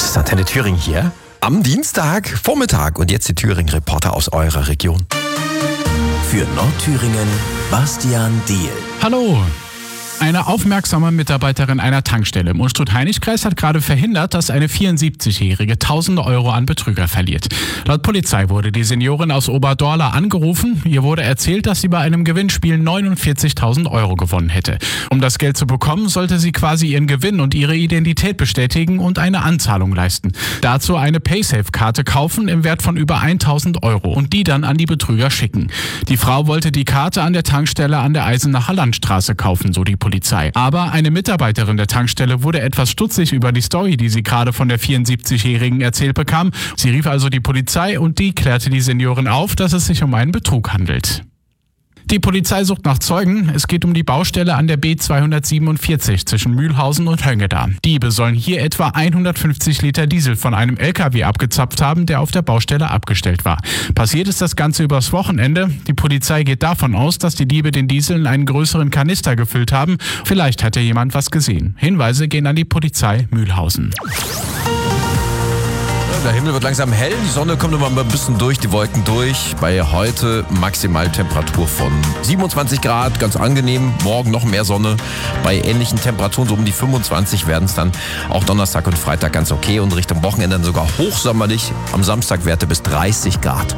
ist Antenne Thüringen hier. Am Dienstag, Vormittag. Und jetzt die Thüringen-Reporter aus eurer Region. Für Nordthüringen, Bastian Diehl. Hallo! Eine aufmerksame Mitarbeiterin einer Tankstelle im Unstrut-Hainich-Kreis hat gerade verhindert, dass eine 74-Jährige tausende Euro an Betrüger verliert. Laut Polizei wurde die Seniorin aus Oberdorla angerufen. Ihr wurde erzählt, dass sie bei einem Gewinnspiel 49.000 Euro gewonnen hätte. Um das Geld zu bekommen, sollte sie quasi ihren Gewinn und ihre Identität bestätigen und eine Anzahlung leisten. Dazu eine Paysafe-Karte kaufen im Wert von über 1.000 Euro und die dann an die Betrüger schicken. Die Frau wollte die Karte an der Tankstelle an der Eisenacher Landstraße kaufen, so die Polizei. Aber eine Mitarbeiterin der Tankstelle wurde etwas stutzig über die Story, die sie gerade von der 74-Jährigen erzählt bekam. Sie rief also die Polizei und die klärte die Seniorin auf, dass es sich um einen Betrug handelt. Die Polizei sucht nach Zeugen. Es geht um die Baustelle an der B247 zwischen Mühlhausen und Höngeda. Diebe sollen hier etwa 150 Liter Diesel von einem LKW abgezapft haben, der auf der Baustelle abgestellt war. Passiert ist das Ganze übers Wochenende. Die Polizei geht davon aus, dass die Diebe den Diesel in einen größeren Kanister gefüllt haben. Vielleicht hat ja jemand was gesehen. Hinweise gehen an die Polizei Mühlhausen. Der Himmel wird langsam hell, die Sonne kommt immer ein bisschen durch, die Wolken durch. Bei heute Maximaltemperatur von 27 Grad, ganz angenehm. Morgen noch mehr Sonne. Bei ähnlichen Temperaturen, so um die 25, werden es dann auch Donnerstag und Freitag ganz okay. Und Richtung Wochenende dann sogar hochsommerlich. Am Samstag Werte bis 30 Grad.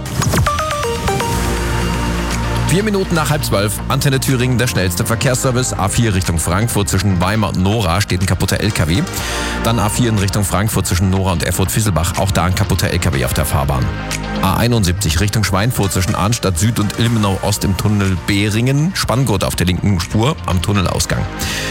4 Minuten nach 11:30, Antenne Thüringen, der schnellste Verkehrsservice. A4 Richtung Frankfurt zwischen Weimar und Nora steht ein kaputter LKW. Dann A4 in Richtung Frankfurt zwischen Nora und Erfurt-Fisselbach, auch da ein kaputter LKW auf der Fahrbahn. A71 Richtung Schweinfurt zwischen Arnstadt Süd und Ilmenau Ost im Tunnel Behringen. Spanngurt auf der linken Spur am Tunnelausgang.